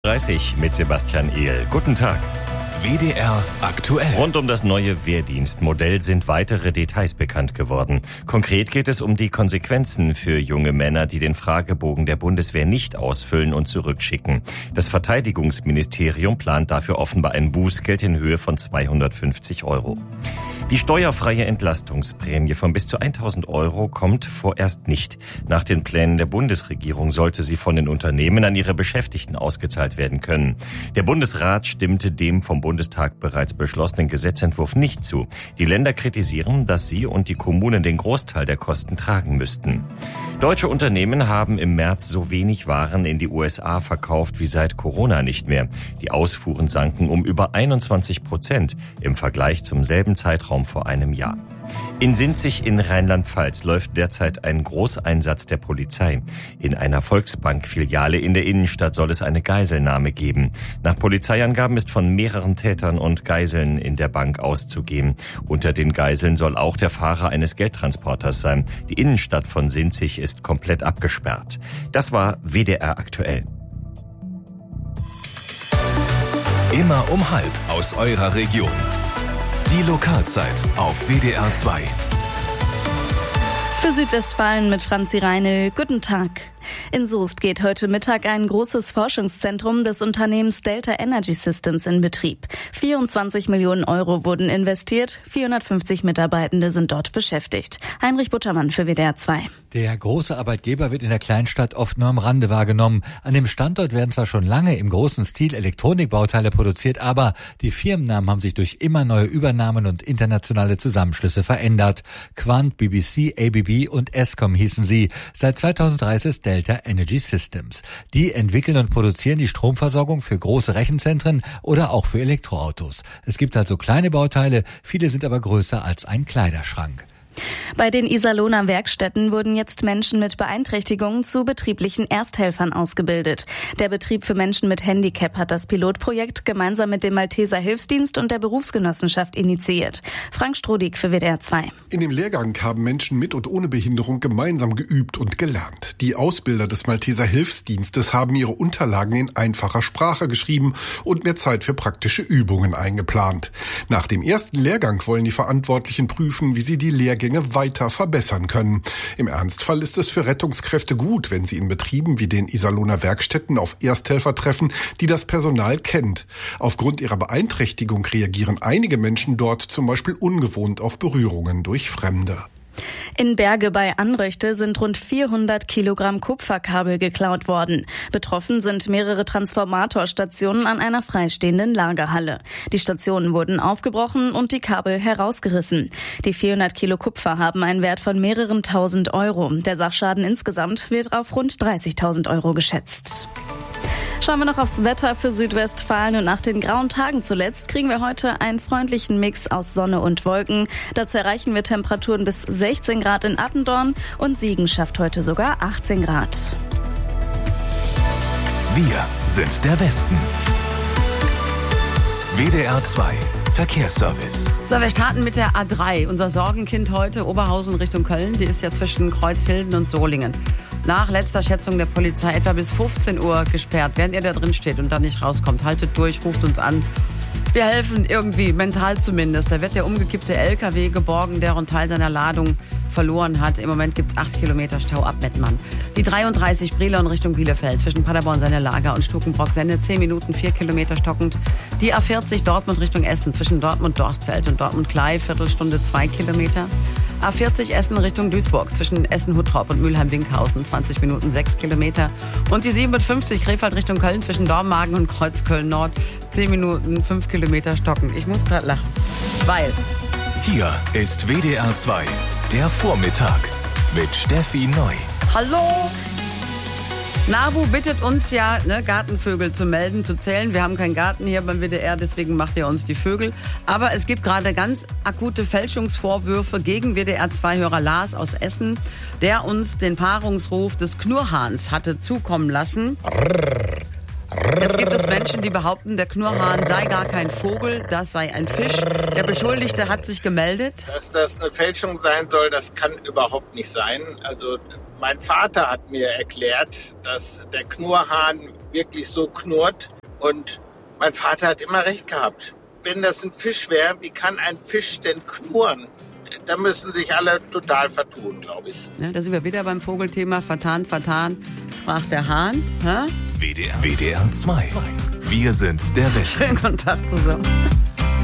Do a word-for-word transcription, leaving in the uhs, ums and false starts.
dreißig mit Sebastian Ehl. Guten Tag. W D R aktuell. Rund um das neue Wehrdienstmodell sind weitere Details bekannt geworden. Konkret geht es um die Konsequenzen für junge Männer, die den Fragebogen der Bundeswehr nicht ausfüllen und zurückschicken. Das Verteidigungsministerium plant dafür offenbar ein Bußgeld in Höhe von zweihundertfünfzig Euro. Die steuerfreie Entlastungsprämie von bis zu tausend Euro kommt vorerst nicht. Nach den Plänen der Bundesregierung sollte sie von den Unternehmen an ihre Beschäftigten ausgezahlt werden können. Der Bundesrat stimmte dem vom Bundestag bereits beschlossenen Gesetzentwurf nicht zu. Die Länder kritisieren, dass sie und die Kommunen den Großteil der Kosten tragen müssten. Deutsche Unternehmen haben im März so wenig Waren in die U S A verkauft wie seit Corona nicht mehr. Die Ausfuhren sanken um über einundzwanzig Prozent im Vergleich zum selben Zeitraum vor einem Jahr. In Sinzig in Rheinland-Pfalz läuft derzeit ein Großeinsatz der Polizei. In einer Volksbank-Filiale in der Innenstadt soll es eine Geiselnahme geben. Nach Polizeiangaben ist von mehreren Tätern und Geiseln in der Bank auszugehen. Unter den Geiseln soll auch der Fahrer eines Geldtransporters sein. Die Innenstadt von Sinzig ist komplett abgesperrt. Das war W D R aktuell. Immer um halb aus eurer Region. Die Lokalzeit auf W D R zwei. Für Südwestfalen mit Franzi Reine. Guten Tag. In Soest geht heute Mittag ein großes Forschungszentrum des Unternehmens Delta Energy Systems in Betrieb. vierundzwanzig Millionen Euro wurden investiert, vierhundertfünfzig Mitarbeitende sind dort beschäftigt. Heinrich Buttermann für W D R zwei. Der große Arbeitgeber wird in der Kleinstadt oft nur am Rande wahrgenommen. An dem Standort werden zwar schon lange im großen Stil Elektronikbauteile produziert, aber die Firmennamen haben sich durch immer neue Übernahmen und internationale Zusammenschlüsse verändert. Quant, B B C, A B B und Eskom hießen sie. Seit zweitausenddrei ist es Delta Energy Systems. Die entwickeln und produzieren die Stromversorgung für große Rechenzentren oder auch für Elektroautos. Es gibt also kleine Bauteile, viele sind aber größer als ein Kleiderschrank. Bei den Iserlohner Werkstätten wurden jetzt Menschen mit Beeinträchtigungen zu betrieblichen Ersthelfern ausgebildet. Der Betrieb für Menschen mit Handicap hat das Pilotprojekt gemeinsam mit dem Malteser Hilfsdienst und der Berufsgenossenschaft initiiert. Frank Strodig für W D R zwei. In dem Lehrgang haben Menschen mit und ohne Behinderung gemeinsam geübt und gelernt. Die Ausbilder des Malteser Hilfsdienstes haben ihre Unterlagen in einfacher Sprache geschrieben und mehr Zeit für praktische Übungen eingeplant. Nach dem ersten Lehrgang wollen die Verantwortlichen prüfen, wie sie die Lehrgänge weiter verbessern können. Im Ernstfall ist es für Rettungskräfte gut, wenn sie in Betrieben wie den Iserlohner Werkstätten auf Ersthelfer treffen, die das Personal kennt. Aufgrund ihrer Beeinträchtigung reagieren einige Menschen dort zum Beispiel ungewohnt auf Berührungen durch Fremde. In Berge bei Anröchte sind rund vierhundert Kilogramm Kupferkabel geklaut worden. Betroffen sind mehrere Transformatorstationen an einer freistehenden Lagerhalle. Die Stationen wurden aufgebrochen und die Kabel herausgerissen. Die vierhundert Kilo Kupfer haben einen Wert von mehreren tausend Euro. Der Sachschaden insgesamt wird auf rund dreißigtausend Euro geschätzt. Schauen wir noch aufs Wetter für Südwestfalen und nach den grauen Tagen zuletzt kriegen wir heute einen freundlichen Mix aus Sonne und Wolken. Dazu erreichen wir Temperaturen bis sechzehn Grad in Attendorn und Siegen schafft heute sogar achtzehn Grad. Wir sind der Westen. W D R zwei Verkehrsservice. So, wir starten mit der A drei. Unser Sorgenkind heute, Oberhausen Richtung Köln. Die ist ja zwischen Kreuzhilden und Solingen. Nach letzter Schätzung der Polizei etwa bis fünfzehn Uhr gesperrt. Während ihr da drin steht und da nicht rauskommt, haltet durch, ruft uns an. Wir helfen irgendwie, mental zumindest. Da wird der umgekippte L K W geborgen, der einen Teil seiner Ladung verloren hat. Im Moment gibt es acht Kilometer Stau ab Mettmann. Die dreiunddreißig Brilon Richtung Bielefeld zwischen Paderborn, seine Lager und Stukenbrock-Senne. zehn Minuten, vier Kilometer stockend. Die A vierzig Dortmund Richtung Essen zwischen Dortmund-Dorstfeld und Dortmund-Klei. Viertelstunde, zwei Kilometer. A vierzig Essen Richtung Duisburg zwischen Essen-Huttrop und Mülheim-Winkhausen. zwanzig Minuten, sechs Kilometer. Und die siebenhundertfünfzig Krefeld Richtung Köln zwischen Dormagen und Kreuzköln-Nord. zehn Minuten, fünf Kilometer stockend. Ich muss gerade lachen, weil... Hier ist W D R zwei, der Vormittag mit Steffi Neu. Hallo! NABU bittet uns ja, ne, Gartenvögel zu melden, zu zählen. Wir haben keinen Garten hier beim W D R, deswegen macht ihr uns die Vögel. Aber es gibt gerade ganz akute Fälschungsvorwürfe gegen W D R zwei Hörer Lars aus Essen, der uns den Paarungsruf des Knurrhahns hatte zukommen lassen. Jetzt gibt es Menschen, die behaupten, der Knurrhahn sei gar kein Vogel, das sei ein Fisch. Der Beschuldigte hat sich gemeldet. Dass das eine Fälschung sein soll, das kann überhaupt nicht sein. Also mein Vater hat mir erklärt, dass der Knurrhahn wirklich so knurrt. Und mein Vater hat immer recht gehabt. Wenn das ein Fisch wäre, wie kann ein Fisch denn knurren? Da müssen sich alle total vertun, glaube ich. Ja, da sind wir wieder beim Vogelthema. Vertan, vertan, sprach der Hahn. Ha? W D R, W D R zwei. Wir sind der Westen. Schönen Kontakt zusammen.